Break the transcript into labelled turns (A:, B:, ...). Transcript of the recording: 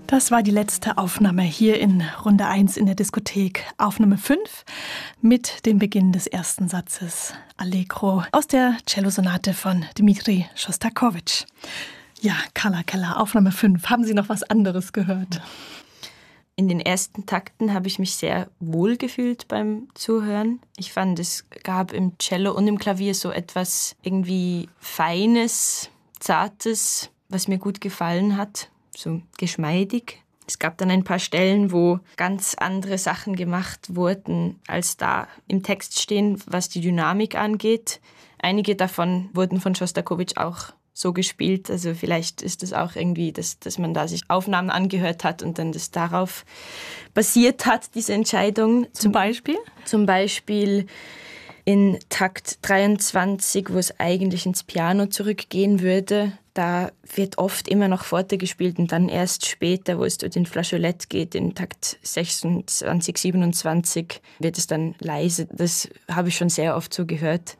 A: Das war die letzte Aufnahme hier in Runde 1 in der Diskothek. Aufnahme 5 mit dem Beginn des ersten Satzes Allegro aus der Cellosonate von Dmitri Schostakowitsch. Ja, Carla Keller, Aufnahme 5. Haben Sie noch was anderes gehört?
B: In den ersten Takten habe ich mich sehr wohl gefühlt beim Zuhören. Ich fand, es gab im Cello und im Klavier so etwas irgendwie Feines, Zartes, was mir gut gefallen hat. So geschmeidig. Es gab dann ein paar Stellen, wo ganz andere Sachen gemacht wurden, als da im Text stehen, was die Dynamik angeht. Einige davon wurden von Schostakowitsch auch so gespielt. Also vielleicht ist es auch irgendwie, dass man da sich Aufnahmen angehört hat und dann das darauf basiert hat, diese Entscheidung.
A: Zum Beispiel?
B: Zum Beispiel in Takt 23, wo es eigentlich ins Piano zurückgehen würde. Da wird oft immer noch Forte gespielt und dann erst später, wo es durch den Flageolett geht, in Takt 26, 27, wird es dann leise. Das habe ich schon sehr oft so gehört.